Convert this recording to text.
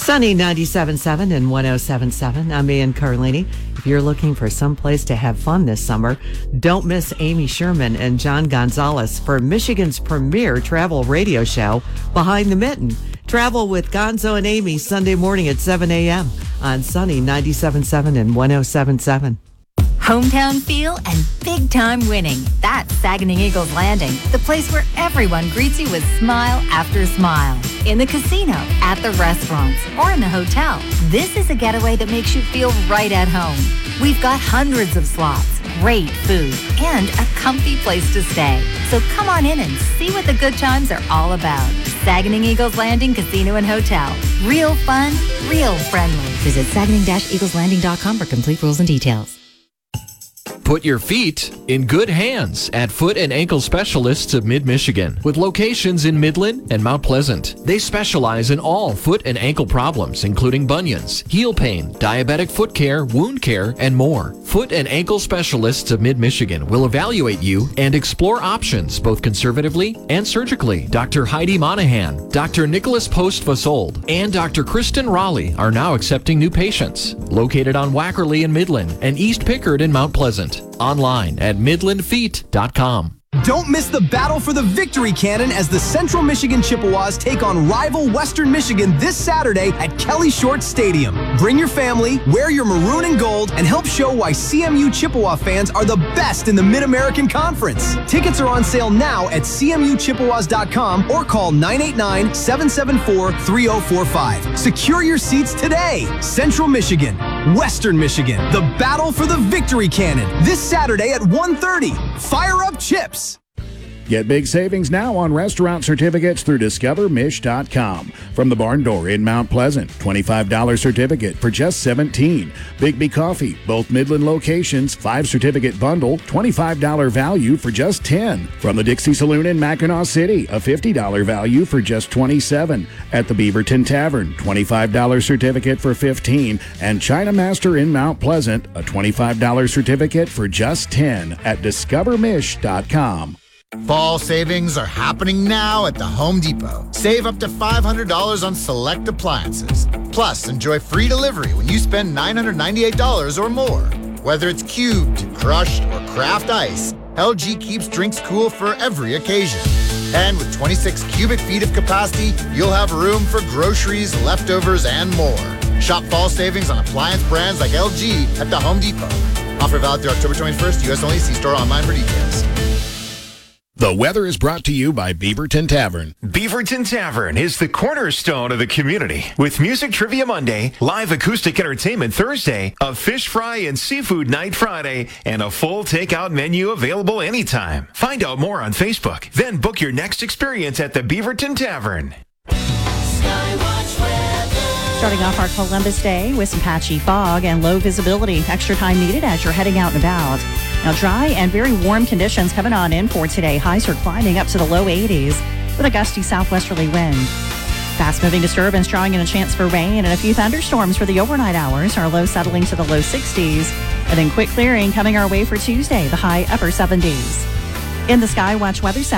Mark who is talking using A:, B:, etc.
A: Sunny 97.7 and 107.7. I'm Ian Carlini. If you're looking for some place to have fun this summer, don't miss Amy Sherman and John Gonzalez for Michigan's premier travel radio show, Behind the Mitten. Travel with Gonzo and Amy Sunday morning at 7 a.m. on Sunny 97.7 and 107.7.
B: Hometown feel and big-time winning. That's Saginaw Eagles Landing, the place where everyone greets you with smile after smile. In the casino, at the restaurants, or in the hotel, this is a getaway that makes you feel right at home. We've got hundreds of slots, great food, and a comfy place to stay. So come on in and see what the good times are all about. Saginaw Eagles Landing Casino and Hotel. Real fun, real friendly. Visit saginaw-eagleslanding.com for complete rules and details.
C: Put your feet in good hands at Foot and Ankle Specialists of Mid-Michigan with locations in Midland and Mount Pleasant. They specialize in all foot and ankle problems, including bunions, heel pain, diabetic foot care, wound care, and more. Foot and Ankle Specialists of Mid-Michigan will evaluate you and explore options both conservatively and surgically. Dr. Heidi Monahan, Dr. Nicholas Post-Vasold, and Dr. Kristen Raleigh are now accepting new patients. Located on Wackerly in Midland and East Pickard in Mount Pleasant. Online at midlandfeet.com.
D: Don't miss the battle for the victory cannon as the Central Michigan Chippewas take on rival Western Michigan this Saturday at Kelly Short Stadium. Bring your family, wear your maroon and gold, and help show why CMU Chippewa fans are the best in the Mid-American Conference. Tickets are on sale now at cmuchippewas.com or call 989-774-3045. Secure your seats today. Central Michigan, Western Michigan, the battle for the victory cannon this Saturday at 1:30. Fire up Chips!
E: Get big savings now on restaurant certificates through discovermish.com. From the Barn Door in Mount Pleasant, $25 certificate for just $17. Big Coffee, both Midland locations, 5 certificate bundle, $25 value for just $10. From the Dixie Saloon in Mackinac City, a $50 value for just $27. At the Beaverton Tavern, $25 certificate for $15. And China Master in Mount Pleasant, a $25 certificate for just $10 at discovermish.com.
F: Fall savings are happening now at the Home Depot. Save up to $500 on select appliances. Plus, enjoy free delivery when you spend $998 or more. Whether it's cubed, crushed, or craft ice, LG keeps drinks cool for every occasion. And with 26 cubic feet of capacity, you'll have room for groceries, leftovers, and more. Shop fall savings on appliance brands like LG at the Home Depot. Offer valid through October 21st, U.S. only. See store online for details.
E: The weather is brought to you by Beaverton Tavern.
G: Beaverton Tavern is the cornerstone of the community. With Music Trivia Monday, live acoustic entertainment Thursday, a fish fry and seafood night Friday, and a full takeout menu available anytime. Find out more on Facebook. Then book your next experience at the Beaverton Tavern.
H: Starting off our Columbus Day with some patchy fog and low visibility. Extra time needed as you're heading out and about. Now, dry and very warm conditions coming on in for today. Highs are climbing up to the low 80s with a gusty southwesterly wind. Fast-moving disturbance drawing in a chance for rain and a few thunderstorms for the overnight hours. Our low settling to the low 60s. And then quick clearing coming our way for Tuesday, the high upper 70s. In the Skywatch Weather Center.